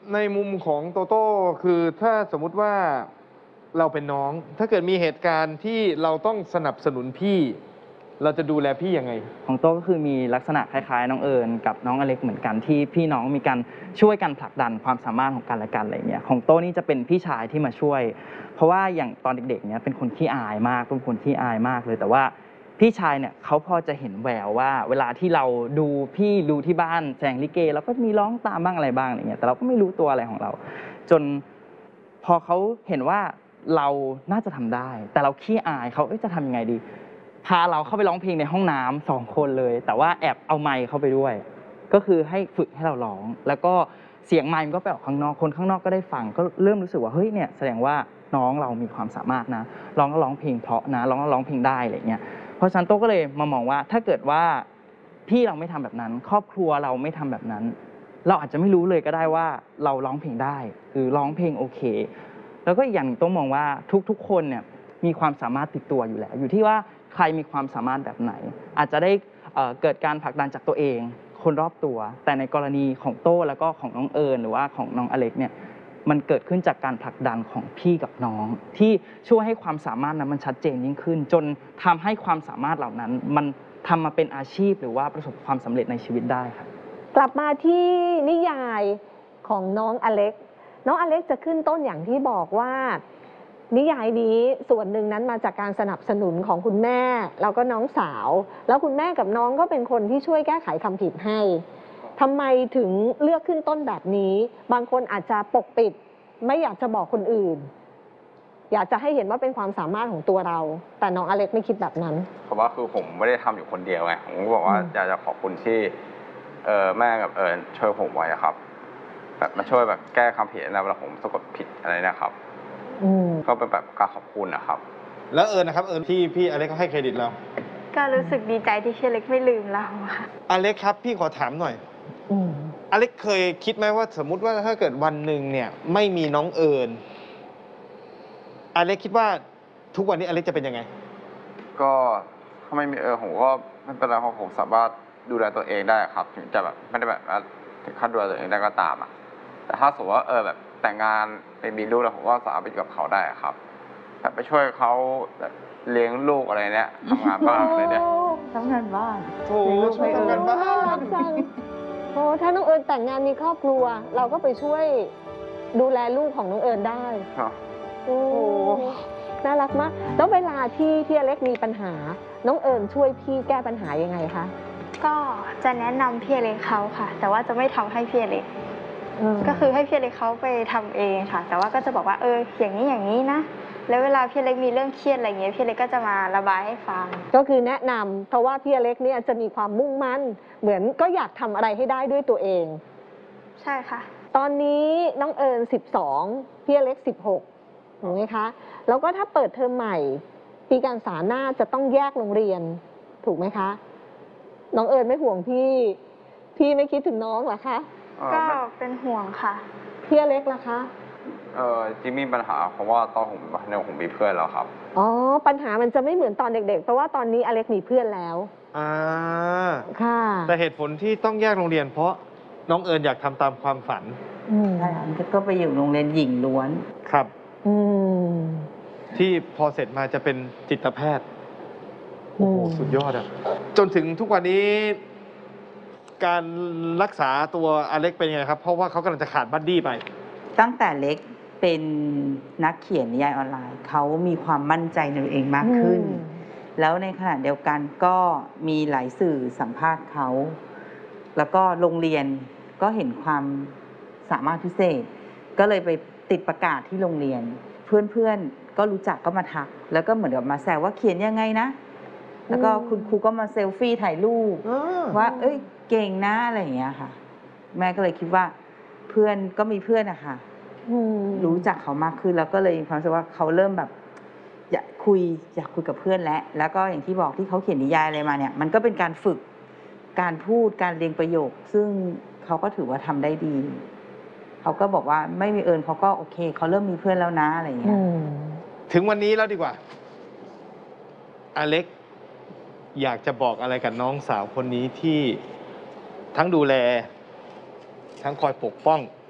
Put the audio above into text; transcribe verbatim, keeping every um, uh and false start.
ในมุมของโตโต้คือถ้าสมมุติว่าเราเป็นน้อง ถ้าเกิดมีเหตุการณ์ที่เราต้องสนับสนุนพี่ เราจะดูแลพี่ยังไงของโต้ก็คือมีลักษณะคล้ายๆน้องเอิญกับน้องอเล็กเหมือนกันที่พี่น้องมีการช่วยกันผลักดันความสามารถของกันและกันอะไรเงี้ยของโต้นี่จะเป็นพี่ชายที่มาช่วยเพราะว่าอย่างตอนเด็กๆเนี่ยเป็นคนขี้อายมากเป็นคนขี้อายมากเลยแต่ว่าพี่ชายเนี่ยเขาพอจะเห็นแววว่าเวลาที่เราดูพี่ดูที่บ้านแสดงลิเกแล้วก็มีร้องตามบ้างอะไรบ้างอะไรเงี้ยแต่เราก็ไม่รู้ตัวอะไรของเราจนพอเขาเห็นว่าเราน่าจะทำได้แต่เราขี้อายเขาจะทำยังไงดีพาเราเข้าไปร้องเพลงในห้องน้ำสองคนเลยแต่ว่าแอบเอาไมค์เข้าไปด้วยก็คือให้ฝึกให้เราร้องแล้วก็เสียงไมค์มันก็ไปออกข้างนอกคนข้างนอกก็ได้ฟังก็เริ่มรู้สึกว่าเฮ้ยเนี่ยแสดงว่าน้องเรามีความสามารถนะร้องก็ร้องเพลงเพราะนะร้องก็ร้องเพลงได้อะไรเงี้ยเพราะฉะนั้นโต้ก็เลยมามองว่าถ้าเกิดว่าพี่เราไม่ทำแบบนั้นครอบครัวเราไม่ทำแบบนั้นเราอาจจะไม่รู้เลยก็ได้ว่าเราร้องเพลงได้หรือร้องเพลงโอเคแล้วก็อีกอย่างต้องมองว่าทุกๆคนเนี่ยมีความสามารถติดตัวอยู่แล้วอยู่ที่ว่าใครมีความสามารถแบบไหนอาจจะได้เกิดการผลักดันจากตัวเองคนรอบตัวแต่ในกรณีของโต้แล้วก็ของน้องเอิญหรือว่าของน้องอเล็กเนี่ยมันเกิดขึ้นจากการผลักดันของพี่กับน้องที่ช่วยให้ความสามารถนั้นมันชัดเจนยิ่งขึ้นจนทำให้ความสามารถเหล่านั้นมันทำมาเป็นอาชีพหรือว่าประสบความสำเร็จในชีวิตได้ครับกลับมาที่นิยายของน้องอเล็กน้องอเล็กจะขึ้นต้นอย่างที่บอกว่านิยายนี้ส่วนหนึ่งนั้นมาจากการสนับสนุนของคุณแม่แล้วก็น้องสาวแล้วคุณแม่กับน้องก็เป็นคนที่ช่วยแก้ไขคำผิดให้ทำไมถึงเลือกขึ้นต้นแบบนี้บางคนอาจจะปกปิดไม่อยากจะบอกคนอื่นอยากจะให้เห็นว่าเป็นความสามารถของตัวเราแต่น้องอเล็กไม่คิดแบบนั้นเพราะว่าคือผมไม่ได้ทำอยู่คนเดียวไงผมก็บอกว่าอยากจะขอบคุณที่เออแม่กับเอิญช่วยผมไว้ครับแบบมาช่วยแบบแก้คำผิดนะเวลาผมสะกดผิดอะไรนะครับก็เป็นแบบการขอบคุณนะครับแล้วเอิญนะครับเอิญที่พี่อเล็กเขาให้เครดิตเราก็รู้สึกดีใจที่พี่อเล็กไม่ลืมเราค่ะอเล็กครับพี่ขอถามหน่อยอเล็กเคยคิดไหมว่าสมมุติว่าถ้าเกิดวันหนึ่งเนี่ยไม่มีน้องเอิญอเล็กคิดว่าทุกวันนี้อเล็กจะเป็นยังไงก็ถ้าไม่มีเอิญผมก็ไม่เป็นไรเพราะผมสามารถดูแลตัวเองได้ครับถึงจะแบบไม่ได้แบบถึงขั้นดูแลตัวเองได้ก็ตามอ่ะแต่ถ้าสมมติว่าเออแบบแต่งงานไปมีลูกแล้วผมก็สามารถไปอยู่กับเขาได้ครับแบบไปช่วยเขาแบบเลี้ยงลูกอะไรเนี้ยทำงานบ้านอะไรเนี้ยทำงานบ้านโอ้ช่วยทำงานบ้านโอ้ถ้าน้องเอิญแต่งงานมีครอบครัวเราก็ไปช่วยดูแลลูกของน้องเอิญได้โอ้น่ารักมากแล้วเวลาที่พี่อเล็กมีปัญหาน้องเอิญช่วยพี่แก้ปัญหายังไงคะก็จะแนะนำพี่อเล็กเขาค่ะแต่ว่าจะไม่ทำให้พี่อเล็กก็คือให้พี่เล็กเขาไปทำเองค่ะแต่ว่าก็จะบอกว่าเอออย่างนี้อย่างนี้นะแล้วเวลาพี่เล็กมีเรื่องเครียดอะไรเงี้ยพี่เล็กก็จะมาระบายให้ฟังก็คือแนะนำเพราะว่าพี่เล็กเนี่ยจะมีความมุ่งมั่นเหมือนก็อยากทำอะไรให้ได้ด้วยตัวเองใช่ค่ะตอนนี้น้องเอิญสิบสองพี่เล็กสิบหกถูกไหมคะแล้วก็ถ้าเปิดเทอมใหม่ปีการศึกษาหน้าจะต้องแยกโรงเรียนถูกไหมคะน้องเอิญไม่ห่วงพี่พี่ไม่คิดถึงน้องเหรอคะก็เป็นห่วงค่ะพี่อเล็กล่ะคะเออจริงมีปัญหาเพราะว่าตอนผมเนี่ยผมมีเพื่อนแล้วครับอ๋อปัญหามันจะไม่เหมือนตอนเด็กๆเพราะว่าตอนนี้อเล็กมีเพื่อนแล้วอ่าค่ะแต่เหตุผลที่ต้องแยกโรงเรียนเพราะน้องเอิญอยากทำตามความฝันใช่ก็ไปอยู่โรงเรียนหญิงล้วนครับอืมที่พอเสร็จมาจะเป็นจิตแพทย์โอ้โหสุดยอดอ่ะจนถึงทุกวันนี้การรักษาตัวอเล็กเป็นยังไงครับเพราะว่าเขากำลังจะขาดบัดดี้ไปตั้งแต่เล็กเป็นนักเขียนนิยายออนไลน์เขามีความมั่นใจในตัวเองมากขึ้นแล้วในขณะเดียวกันก็มีหลายสื่อสัมภาษณ์เขาแล้วก็โรงเรียนก็เห็นความสามารถพิเศษก็เลยไปติดประกาศที่โรงเรียนเพื่อนๆก็รู้จักก็มาทักแล้วก็เหมือนกับมาแซวว่าเขียนยังไงนะแล้วก็คุณครูก็มาเซลฟี่ถ่ายรูปว่าเอ้ยเก่งนะอะไรอย่างเงี้ยค่ะแม่ก็เลยคิดว่าเพื่อนก็มีเพื่อนอะค่ะรู้จักเขามากขึ้นแล้วก็เลยความรู้สึกว่าเขาเริ่มแบบอยากคุยอยากคุยกับเพื่อนแล้วแล้วก็อย่างที่บอกที่เขาเขียนนิยายอะไรมาเนี่ยมันก็เป็นการฝึกการพูดการเรียงประโยคซึ่งเขาก็ถือว่าทำได้ดีเขาก็บอกว่าไม่มีเอิญเขาก็โอเคเขาเริ่มมีเพื่อนแล้วนะอะไรอย่างเงี้ยถึงวันนี้แล้วดีกว่าอเล็กอยากจะบอกอะไรกับน้องสาวคนนี้ที่ทั้งดูแลทั้งคอยปกป้อง